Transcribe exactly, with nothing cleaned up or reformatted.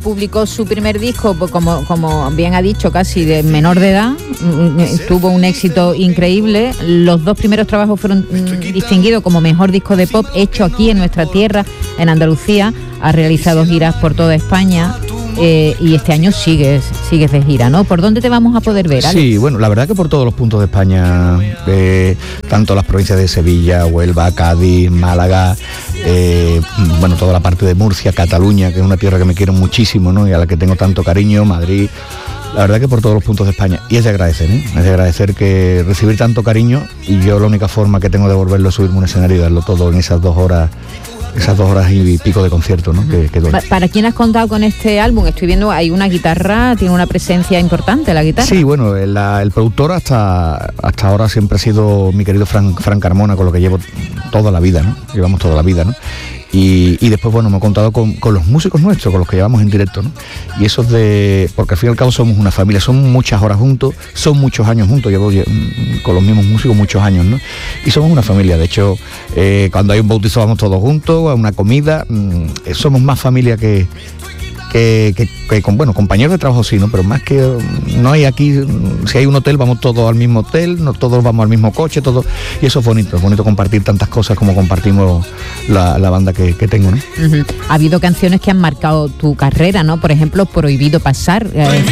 publicó su primer disco, pues como, como bien ha dicho, casi de menor de edad, tuvo un éxito increíble. Los dos primeros trabajos fueron mm, distinguidos como mejor disco de pop hecho aquí en nuestra tierra, en Andalucía. Ha realizado giras por toda España. Eh, y este año sigues sigues de gira, ¿no? ¿Por dónde te vamos a poder ver, Alex? Sí, bueno, la verdad que por todos los puntos de España, eh, tanto las provincias de Sevilla, Huelva, Cádiz, Málaga, eh, bueno, toda la parte de Murcia, Cataluña, que es una tierra que me quiero muchísimo, ¿no? Y a la que tengo tanto cariño, Madrid, la verdad que por todos los puntos de España. Y es de agradecer, ¿eh? Es de agradecer que recibir tanto cariño, y yo la única forma que tengo de devolverlo es subirme a un escenario y darlo todo en esas dos horas esas dos horas y pico de concierto, ¿no? Que, que ¿Para quién has contado con este álbum? Estoy viendo, hay una guitarra, tiene una presencia importante la guitarra. Sí, bueno, el, el productor hasta hasta ahora siempre ha sido mi querido Fran, Fran Carmona, con lo que llevo toda la vida, ¿no? Llevamos toda la vida, ¿no? Y, y después, bueno, me he contado con, con los músicos nuestros, con los que llevamos en directo, ¿no? Y eso es de... porque al fin y al cabo somos una familia, son muchas horas juntos, son muchos años juntos, llevo con los mismos músicos muchos años, ¿no? Y somos una familia, de hecho, eh, cuando hay un bautizo vamos todos juntos, a una comida, mmm, somos más familia que... Que, que, que con, bueno, compañeros de trabajo sí, ¿no? Pero más que no hay aquí, si hay un hotel, vamos todos al mismo hotel, no todos vamos al mismo coche, todo, y eso es bonito, es bonito compartir tantas cosas como compartimos la, la banda que, que tengo, ¿no? Uh-huh. Ha habido canciones que han marcado tu carrera, ¿no? Por ejemplo, Prohibido Pasar. Eh,